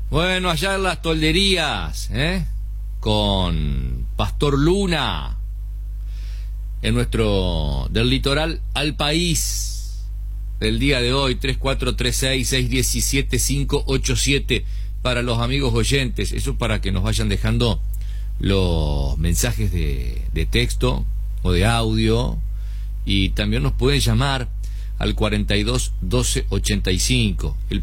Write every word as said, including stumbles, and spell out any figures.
Bueno, allá en las tolderías, ¿eh? Con Pastor Luna, en nuestro, del litoral al país, del día de hoy, tres cuatro tres seis, seis uno siete, cinco ocho siete, para los amigos oyentes, eso para que nos vayan dejando los mensajes de, de texto o de audio, y también nos pueden llamar al cuarenta y dos, doce, ochenta y cinco. El